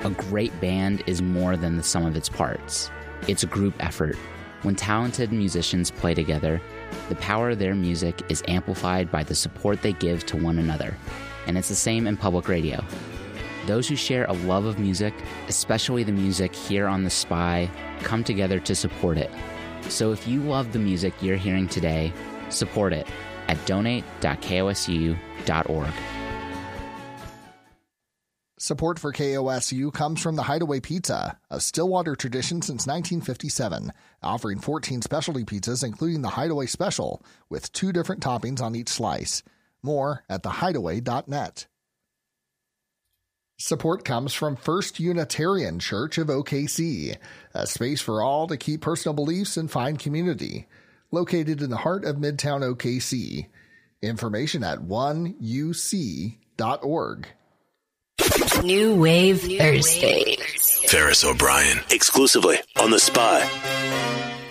A great band is more than the sum of its parts. It's a group effort. When talented musicians play together, the power of their music is amplified by the support they give to one another. And it's the same in public radio. Those who share a love of music, especially the music here on The Spy, come together to support it. So if you love the music you're hearing today, support it at donate.kosu.org. Support for KOSU comes from the Hideaway Pizza, a Stillwater tradition since 1957, offering 14 specialty pizzas, including the Hideaway Special, with 2 different toppings on each slice. More at thehideaway.net. Support comes from First Unitarian Church of OKC, a space for all to keep personal beliefs and find community. Located in the heart of Midtown OKC. Information at 1uc.org. New Wave Thursday. Ferris O'Brien, exclusively on The Spy.